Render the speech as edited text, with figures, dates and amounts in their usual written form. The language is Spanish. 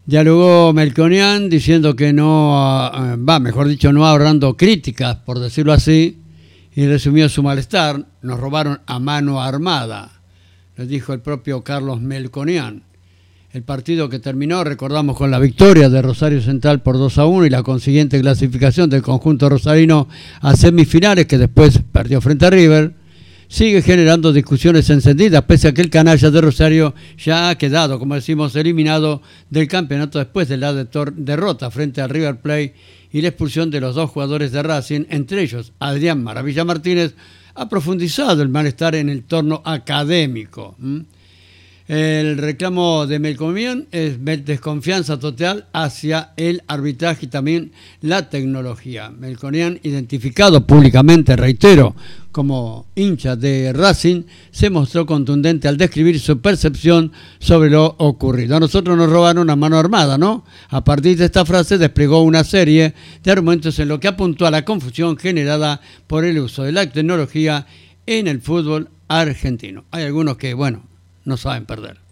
Dialogó Melconian diciendo que no, mejor dicho, no ahorrando críticas, por decirlo así, y resumió su malestar. Nos robaron a mano armada, lo dijo el propio Carlos Melconian. El partido que terminó, recordamos, con la victoria de Rosario Central por 2-1 y la consiguiente clasificación del conjunto rosarino a semifinales, que después perdió frente a River, sigue generando discusiones encendidas, pese a que el canalla de Rosario ya ha quedado, como decimos, eliminado del campeonato después de la derrota frente al River Plate y la expulsión de los dos jugadores de Racing, entre ellos Adrián Maravilla Martínez. Ha profundizado el malestar en el torno académico. El reclamo de Melconian es desconfianza total hacia el arbitraje y también la tecnología. Melconian, identificado públicamente, reitero, como hincha de Racing, se mostró contundente al describir su percepción sobre lo ocurrido. A nosotros nos robaron a mano armada, ¿no? A partir de esta frase desplegó una serie de argumentos en lo que apuntó a la confusión generada por el uso de la tecnología en el fútbol argentino. Hay algunos que, no saben perder.